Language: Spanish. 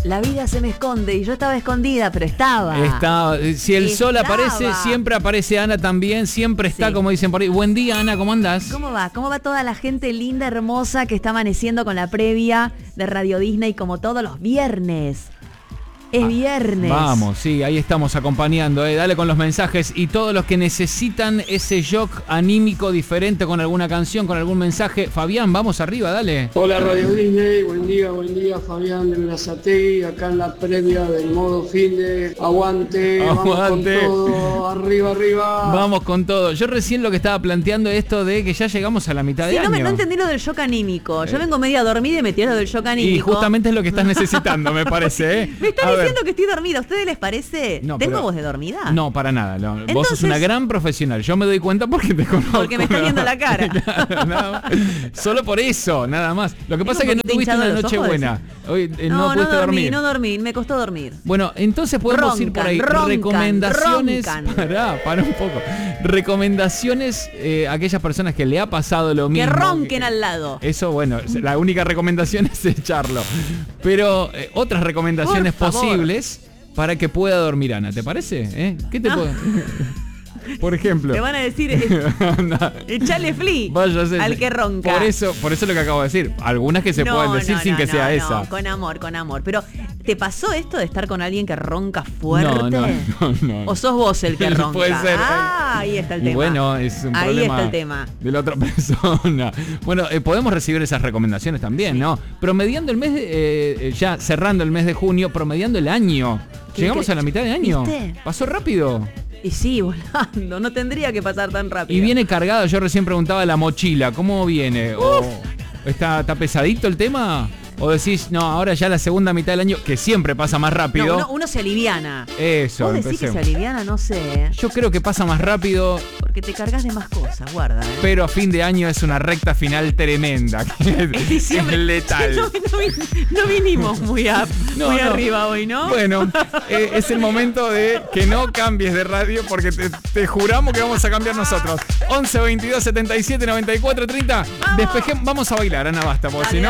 La vida se me esconde y yo estaba escondida, pero estaba. Si el sol aparece, siempre aparece Ana también, siempre está, sí. Como dicen por ahí. Buen día, Ana, ¿cómo andás? ¿Cómo va? ¿Cómo va toda la gente linda, hermosa que está amaneciendo con la previa de Radio Disney como todos los viernes? Es viernes. Vamos, sí, ahí estamos acompañando, dale con los mensajes y todos los que necesitan ese shock anímico diferente con alguna canción, con algún mensaje. Fabián, vamos arriba, dale. Hola Radio Disney, buen día, Fabián de Berazategui, acá en la previa del modo fin de aguante, vamos con todo, arriba. Vamos con todo. Yo recién lo que estaba planteando esto de que ya llegamos a la mitad de año. No entendí lo del shock anímico. Yo vengo media dormida y me tiré lo del shock anímico. Y justamente es lo que estás necesitando, me parece, Me están diciendo que estoy dormida. ¿A ustedes les parece? No, ¿Tengo voz de dormida? No, para nada. No. Entonces, vos sos una gran profesional. Yo me doy cuenta porque te conozco. Porque me está viendo la cara. Claro, solo por eso, nada más. Lo que pasa es que no tuviste una noche buena. Hoy no pudiste dormir. No dormí, me costó dormir. Bueno, entonces podemos ir por ahí. Recomendaciones. Pará un poco. Recomendaciones a aquellas personas que le ha pasado lo mismo. Que ronquen al lado. Eso, bueno, la única recomendación es echarlo. Pero otras recomendaciones posibles para que pueda dormir Ana, ¿te parece? ¿Qué te puedo...? Por ejemplo. Te van a decir, echale flea al que ronca. Por eso lo que acabo de decir. Algunas que se pueden decir sin que sea esa. Con amor. Pero, ¿te pasó esto de estar con alguien que ronca fuerte? No. ¿O sos vos el que ronca? Puede ser. Ahí está el tema. Bueno, es un problema. Ahí está el tema. De la otra persona. Bueno, podemos recibir esas recomendaciones también, sí. ¿No? Promediando el mes, ya cerrando el mes de junio, promediando el año. Llegamos a la mitad de año. ¿Viste? Pasó rápido. Y sí, volando, no tendría que pasar tan rápido. Y viene cargado, yo recién preguntaba la mochila, ¿cómo viene? ¿Está pesadito el tema? ¿O decís, no, ahora ya la segunda mitad del año, que siempre pasa más rápido? No, uno se aliviana. Eso, ¿Vos decís que se aliviana? No sé. Yo creo que pasa más rápido. Porque te cargas de más cosas, guarda. Pero a fin de año es una recta final tremenda. Es letal. No vinimos muy arriba hoy, ¿no? Bueno, es el momento de que no cambies de radio porque te juramos que vamos a cambiar nosotros. 11 22 77 94 30. Despejemos, vamos a bailar, Ana, basta, porque si no...